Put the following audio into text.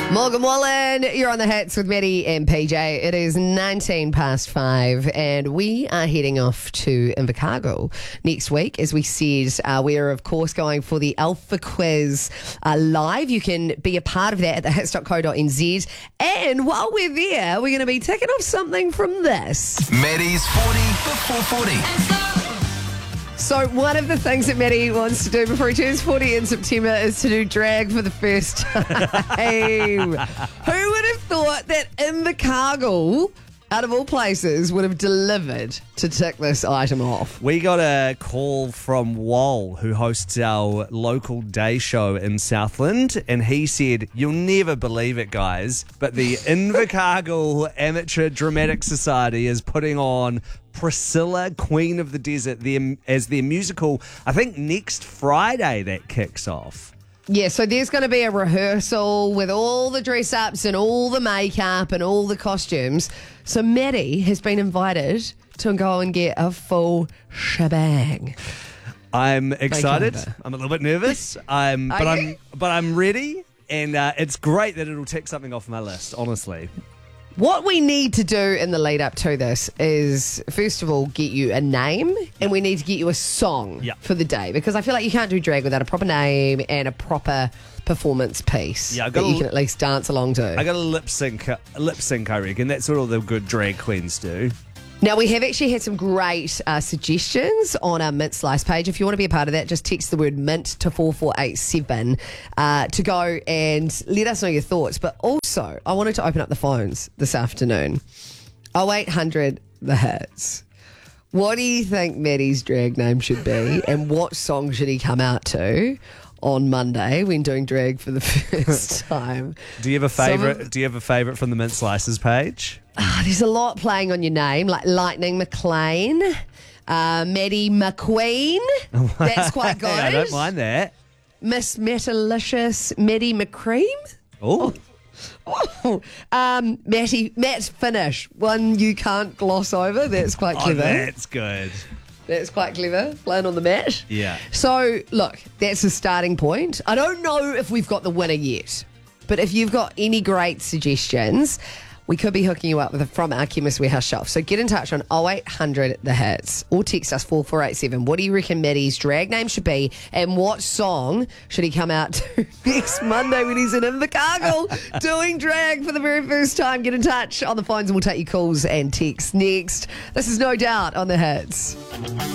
Morgan Wallen, you're on the hits with Maddie and PJ. It is 19 past 5 and we are heading off to Invercargill next week. As we said, we are of course going for the Alpha Quiz live. You can be a part of that at thehits.co.nz. And while we're there, we're going to be ticking off something from this. Maddie's 40 before 40. So one of the things that Maddie wants to do before he turns 40 in September is to do drag for the first time. Who would have thought that Invercargill, out of all places, would have delivered to tick this item off? We got a call from Wal, who hosts our local day show in Southland, and he said, "You'll never believe it, guys, but the Invercargill Amateur Dramatic Society is putting on Priscilla, Queen of the Desert, as their musical, I think next Friday that kicks off." Yeah, so there's going to be a rehearsal with all the dress-ups and all the makeup and all the costumes. So Maddie has been invited to go and get a full shebang. I'm excited. Makeover. I'm a little bit nervous. But I'm ready, and it's great that it'll tick something off my list, honestly. What we need to do in the lead up to this is, first of all, get you a name, and we need to get you a song for the day, because I feel like you can't do drag without a proper name and a proper performance piece that you can at least dance along to. I got a lip sync, I reckon. That's what all the good drag queens do. Now, we have actually had some great suggestions on our Mint Slice page. If you want to be a part of that, just text the word MINT to 4487 to go and let us know your thoughts. But also, I wanted to open up the phones this afternoon. 0800 The Hits. What do you think Maddie's drag name should be, and what song should he come out to on Monday when doing drag for the first time? Do you have a favourite? Do you have a favourite from the Mint Slices page? There's a lot playing on your name, like Lightning McLean, Maddie McQueen. That's quite good. I don't mind that. Miss Metalicious, Maddie McCream. Oh. Matt Finish, one you can't gloss over. That's quite clever. That's good. That's quite clever, playing on the mat. Yeah. So, look, that's a starting point. I don't know if we've got the winner yet, but if you've got any great suggestions, we could be hooking you up with from our Chemist Warehouse shelf. So get in touch on 0800 The Hits or text us 4487. What do you reckon Maddie's drag name should be, and what song should he come out to next Monday when he's in Invercargill doing drag for the very first time? Get in touch on the phones and we'll take your calls and texts next. This is No Doubt on The Hits.